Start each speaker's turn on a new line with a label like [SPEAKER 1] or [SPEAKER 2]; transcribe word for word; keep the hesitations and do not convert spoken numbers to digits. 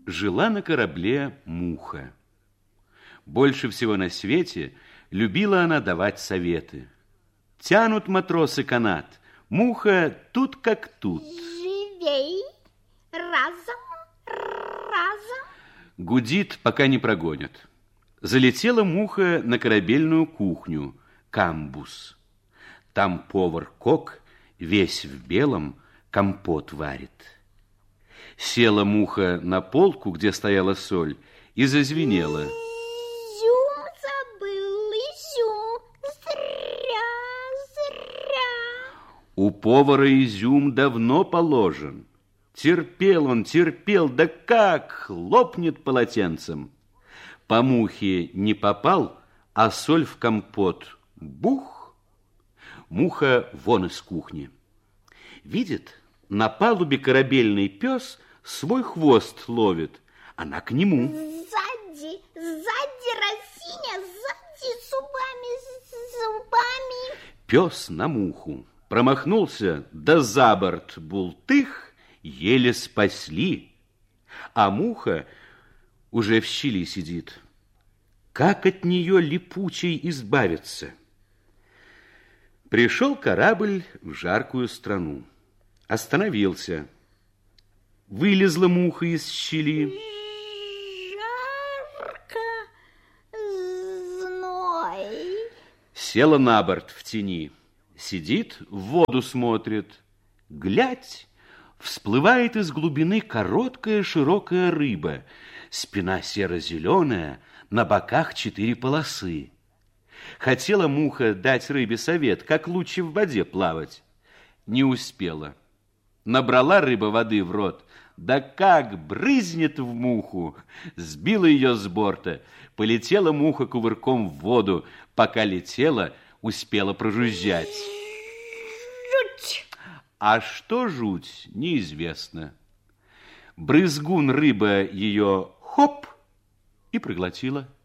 [SPEAKER 1] Жила на корабле муха. Больше всего на свете любила она давать советы. Тянут матросы канат, муха тут как тут.
[SPEAKER 2] Живей, разом, разом.
[SPEAKER 1] Гудит, пока не прогонят. Залетела муха на корабельную кухню, камбус. Там повар Кок, весь в белом, компот варит. Села муха на полку, где стояла соль, и зазвенела.
[SPEAKER 2] Изюм забыл, изюм, зря, зря.
[SPEAKER 1] У повара изюм давно положен. Терпел он, терпел, да как хлопнет полотенцем. По мухе не попал, а соль в компот. Бух! Муха вон из кухни. Видит, на палубе корабельный пес свой хвост ловит. Она к нему.
[SPEAKER 2] Сзади, сзади, Росиня, сзади, зубами, зубами.
[SPEAKER 1] Пес на муху. Промахнулся, да за борт бултых, еле спасли. А муха уже в щели сидит. Как от нее липучей избавиться? Пришел корабль в жаркую страну. Остановился. Вылезла муха из щели.
[SPEAKER 2] Жарко, зной.
[SPEAKER 1] Села на борт в тени. Сидит, в воду смотрит. Глядь, всплывает из глубины короткая широкая рыба. Спина серо-зеленая, на боках четыре полосы. Хотела муха дать рыбе совет, как лучше в воде плавать. Не успела. Набрала рыба воды в рот, да как брызнет в муху. Сбила ее с борта. Полетела муха кувырком в воду. Пока летела, успела прожужжать.
[SPEAKER 2] Жуть!
[SPEAKER 1] А что жуть, неизвестно. Брызгун рыба ее хоп и проглотила.